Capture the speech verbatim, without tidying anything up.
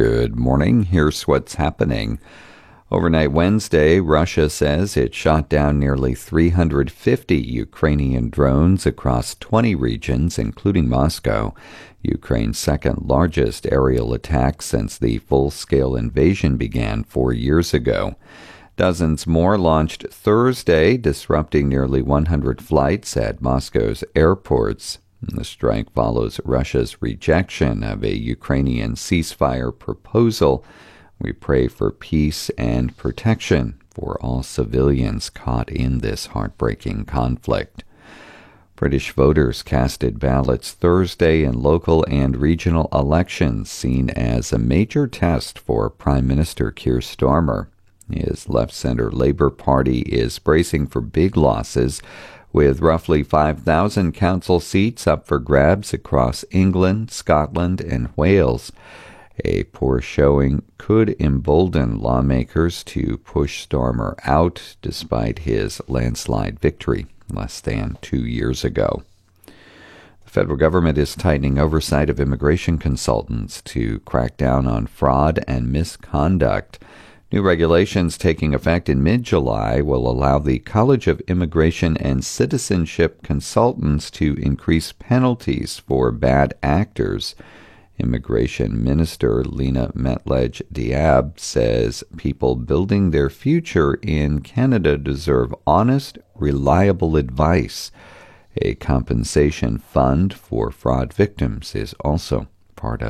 Good morning. Here's what's happening. Overnight Wednesday, Russia says it shot down nearly three hundred fifty Ukrainian drones across twenty regions, including Moscow, Ukraine's second largest aerial attack since the full-scale invasion began four years ago. Dozens more launched Thursday, disrupting nearly one hundred flights at Moscow's airports. The strike follows Russia's rejection of a Ukrainian ceasefire proposal. We pray for peace and protection for all civilians caught in this heartbreaking conflict. British voters casted ballots Thursday in local and regional elections, seen as a major test for Prime Minister Keir Starmer. His left-center Labour Party is bracing for big losses, with roughly five thousand council seats up for grabs across England, Scotland, and Wales. A poor showing could embolden lawmakers to push Starmer out despite his landslide victory less than two years ago. The federal government is tightening oversight of immigration consultants to crack down on fraud and misconduct. New regulations taking effect in mid-July will allow the College of Immigration and Citizenship Consultants to increase penalties for bad actors. Immigration Minister Lena Metlej-Diab says people building their future in Canada deserve honest, reliable advice. A compensation fund for fraud victims is also part of